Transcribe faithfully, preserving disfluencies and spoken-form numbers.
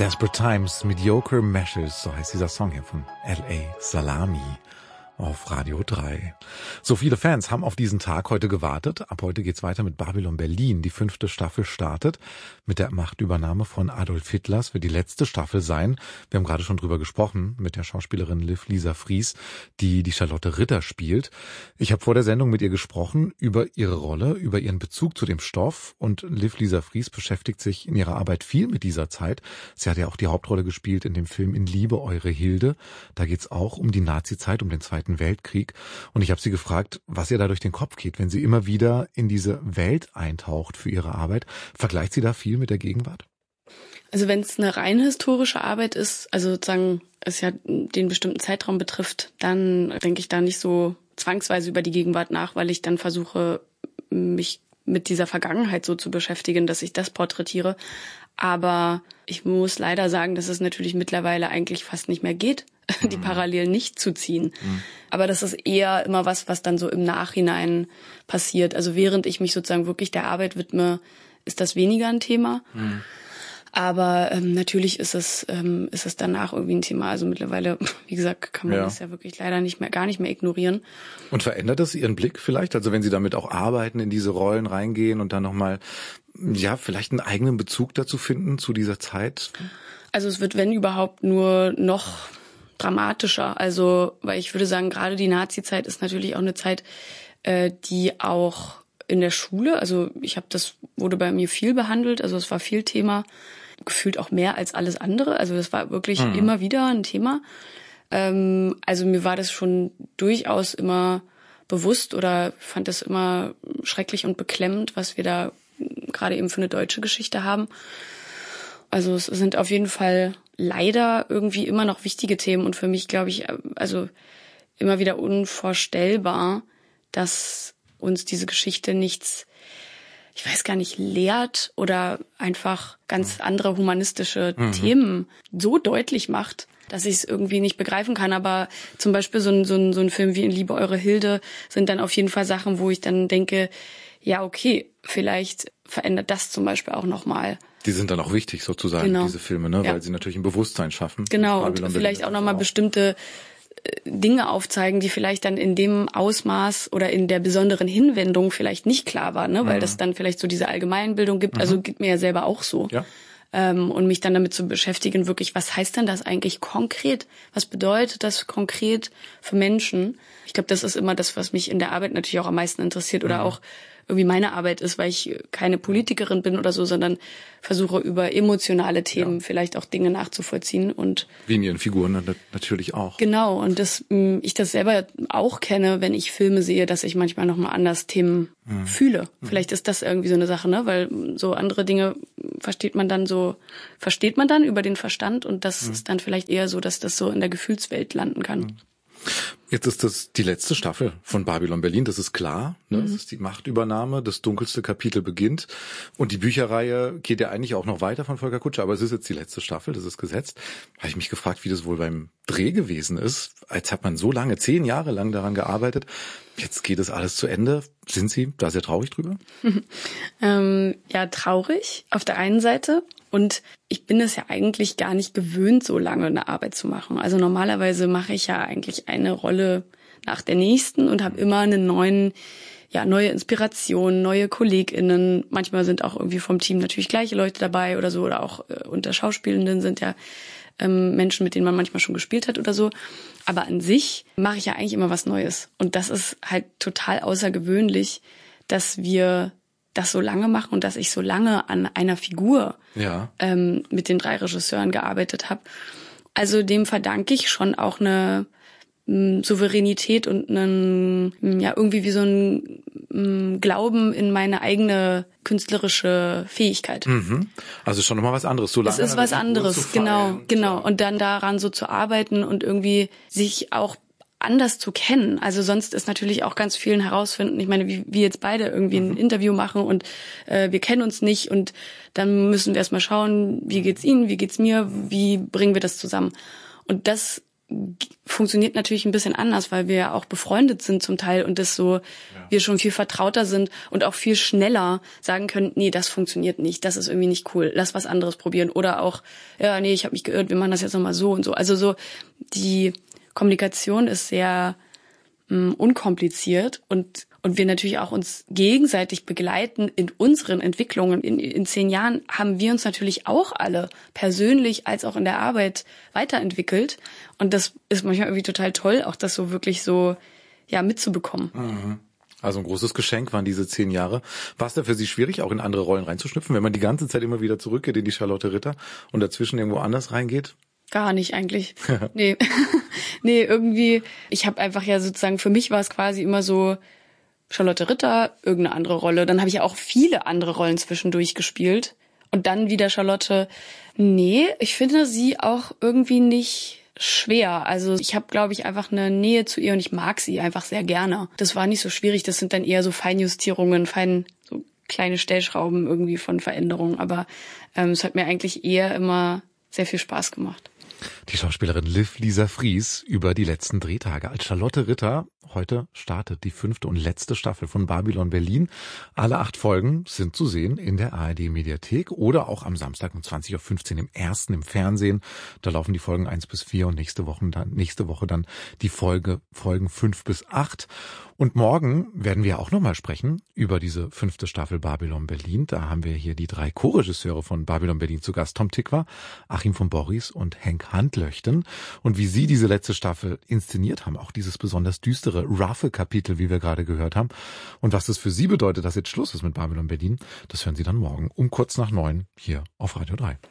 Desperate Times, Mediocre Meshes, so heißt dieser Song hier von L A Salami auf Radio drei. So viele Fans haben auf diesen Tag heute gewartet. Ab heute geht's weiter mit Babylon Berlin. Die fünfte Staffel startet mit der Machtübernahme von Adolf Hitler. Es wird die letzte Staffel sein. Wir haben gerade schon drüber gesprochen mit der Schauspielerin Liv Lisa Fries, die die Charlotte Ritter spielt. Ich habe vor der Sendung mit ihr gesprochen über ihre Rolle, über ihren Bezug zu dem Stoff. Und Liv Lisa Fries beschäftigt sich in ihrer Arbeit viel mit dieser Zeit. Sie hat ja auch die Hauptrolle gespielt in dem Film In Liebe, eure Hilde. Da geht's auch um die Nazizeit, um den Zweiten Weltkrieg. Und ich habe sie gefragt, was ihr da durch den Kopf geht, wenn sie immer wieder in diese Welt eintaucht für ihre Arbeit. Vergleicht sie da viel mit der Gegenwart? Also wenn es eine rein historische Arbeit ist, also sozusagen es ja den bestimmten Zeitraum betrifft, dann denke ich da nicht so zwangsweise über die Gegenwart nach, weil ich dann versuche, mich mit dieser Vergangenheit so zu beschäftigen, dass ich das porträtiere. Aber ich muss leider sagen, dass es natürlich mittlerweile eigentlich fast nicht mehr geht, die Parallelen nicht zu ziehen. Mhm. Aber das ist eher immer was, was dann so im Nachhinein passiert. Also während ich mich sozusagen wirklich der Arbeit widme, ist das weniger ein Thema. Mhm. Aber ähm, natürlich ist es ähm, ist es danach irgendwie ein Thema. Also mittlerweile, wie gesagt, kann man ja. das ja wirklich leider nicht mehr, gar nicht mehr ignorieren. Und verändert das Ihren Blick vielleicht? Also wenn Sie damit auch arbeiten, in diese Rollen reingehen und dann nochmal, ja, vielleicht einen eigenen Bezug dazu finden, zu dieser Zeit? Also es wird, wenn überhaupt, nur noch dramatischer. Also, weil ich würde sagen, gerade die Nazi-Zeit ist natürlich auch eine Zeit, äh, die auch in der Schule, also ich habe das, wurde bei mir viel behandelt, also es war viel Thema, gefühlt auch mehr als alles andere. Also das war wirklich mhm. immer wieder ein Thema. Ähm, also mir war das schon durchaus immer bewusst oder fand das immer schrecklich und beklemmend, was wir da gerade eben für eine deutsche Geschichte haben. Also es sind auf jeden Fall leider irgendwie immer noch wichtige Themen und für mich, glaube ich, also immer wieder unvorstellbar, dass uns diese Geschichte nichts, ich weiß gar nicht, lehrt oder einfach ganz andere humanistische mhm. Themen so deutlich macht, dass ich es irgendwie nicht begreifen kann. Aber zum Beispiel so ein, so ein, so ein Film wie In Liebe, eure Hilde sind dann auf jeden Fall Sachen, wo ich dann denke, ja, okay, vielleicht verändert das zum Beispiel auch nochmal. Die sind dann auch wichtig sozusagen, genau. diese Filme, ne, ja. weil sie natürlich ein Bewusstsein schaffen. Genau, und vielleicht auch nochmal bestimmte Dinge aufzeigen, die vielleicht dann in dem Ausmaß oder in der besonderen Hinwendung vielleicht nicht klar war, ne, weil mhm. das dann vielleicht so diese Allgemeinbildung gibt. Mhm. Also geht mir ja selber auch so. Ja. Ähm, und mich dann damit zu beschäftigen, wirklich, was heißt denn das eigentlich konkret? Was bedeutet das konkret für Menschen? Ich glaube, das ist immer das, was mich in der Arbeit natürlich auch am meisten interessiert oder mhm. auch irgendwie meine Arbeit ist, weil ich keine Politikerin bin oder so, sondern versuche über emotionale Themen ja. vielleicht auch Dinge nachzuvollziehen und wie in ihren Figuren natürlich auch. Genau, und dass ich das selber auch kenne, wenn ich Filme sehe, dass ich manchmal nochmal anders Themen mhm. fühle. Vielleicht ist das irgendwie so eine Sache, ne, weil so andere Dinge versteht man dann so, versteht man dann über den Verstand und das mhm. ist dann vielleicht eher so, dass das so in der Gefühlswelt landen kann. Mhm. Jetzt ist das die letzte Staffel von Babylon Berlin, das ist klar. Ne? Mhm. Das ist die Machtübernahme, das dunkelste Kapitel beginnt. Und die Bücherreihe geht ja eigentlich auch noch weiter von Volker Kutscher, aber es ist jetzt die letzte Staffel, das ist gesetzt. Habe ich mich gefragt, wie das wohl beim Dreh gewesen ist. Als hat man so lange, zehn Jahre lang daran gearbeitet. Jetzt geht es alles zu Ende. Sind Sie da sehr traurig drüber? ähm, ja, traurig auf der einen Seite. Und ich bin es ja eigentlich gar nicht gewöhnt, so lange eine Arbeit zu machen. Also normalerweise mache ich ja eigentlich eine Rolle nach der nächsten und habe immer einen neuen, ja, neue Inspiration, neue KollegInnen. Manchmal sind auch irgendwie vom Team natürlich gleiche Leute dabei oder so. Oder auch äh, unter Schauspielenden sind ja ähm, Menschen, mit denen man manchmal schon gespielt hat oder so. Aber an sich mache ich ja eigentlich immer was Neues. Und das ist halt total außergewöhnlich, dass wir das so lange machen und dass ich so lange an einer Figur ja. ähm, mit den drei Regisseuren gearbeitet habe. Also dem verdanke ich schon auch eine m, Souveränität und einen, ja, irgendwie wie so ein m, Glauben in meine eigene künstlerische Fähigkeit. Mhm. Also schon nochmal was anderes. So lange es ist was anderes, genau, genau. Und dann daran so zu arbeiten und irgendwie sich auch anders zu kennen. Also sonst ist natürlich auch ganz vielen herausfinden. Ich meine, wie wir jetzt beide irgendwie ein mhm. Interview machen und äh, wir kennen uns nicht und dann müssen wir erstmal schauen, wie geht's Ihnen, wie geht's mir, wie bringen wir das zusammen. Und das funktioniert natürlich ein bisschen anders, weil wir ja auch befreundet sind zum Teil und das so, ja. wir schon viel vertrauter sind und auch viel schneller sagen können, nee, das funktioniert nicht, das ist irgendwie nicht cool, lass was anderes probieren. Oder auch, ja, nee, ich habe mich geirrt, wir machen das jetzt nochmal so und so. Also so, die Kommunikation ist sehr mh, unkompliziert und und wir natürlich auch uns gegenseitig begleiten in unseren Entwicklungen. In, in zehn Jahren haben wir uns natürlich auch alle persönlich als auch in der Arbeit weiterentwickelt. Und das ist manchmal irgendwie total toll, auch das so wirklich so ja mitzubekommen. Mhm. Also ein großes Geschenk waren diese zehn Jahre. War es da für Sie schwierig, auch in andere Rollen reinzuschlüpfen, wenn man die ganze Zeit immer wieder zurückgeht in die Charlotte Ritter und dazwischen irgendwo anders reingeht? Gar nicht eigentlich. nee. nee, irgendwie, ich habe einfach ja sozusagen, für mich war es quasi immer so, Charlotte Ritter, irgendeine andere Rolle. Dann habe ich ja auch viele andere Rollen zwischendurch gespielt. Und dann wieder Charlotte. Nee, ich finde sie auch irgendwie nicht schwer. Also ich habe, glaube ich, einfach eine Nähe zu ihr und ich mag sie einfach sehr gerne. Das war nicht so schwierig. Das sind dann eher so Feinjustierungen, fein, so kleine Stellschrauben irgendwie von Veränderungen. Aber ähm, es hat mir eigentlich eher immer sehr viel Spaß gemacht. Die Schauspielerin Liv Lisa Fries über die letzten Drehtage als Charlotte Ritter. Heute startet die fünfte und letzte Staffel von Babylon Berlin. Alle acht Folgen sind zu sehen in der A R D-Mediathek oder auch am Samstag um zwanzig Uhr fünfzehn im Ersten im Fernsehen. Da laufen die Folgen eins bis vier und nächste Woche dann, nächste Woche dann die Folge, Folgen fünf bis acht. Und morgen werden wir auch nochmal sprechen über diese fünfte Staffel Babylon Berlin. Da haben wir hier die drei Co-Regisseure von Babylon Berlin zu Gast. Tom Tykwer, Achim von Borries und Henk Handlöchten. Und wie sie diese letzte Staffel inszeniert haben, auch dieses besonders düstere, roughe Kapitel, wie wir gerade gehört haben. Und was das für sie bedeutet, dass jetzt Schluss ist mit Babylon Berlin, das hören Sie dann morgen um kurz nach neun hier auf Radio drei.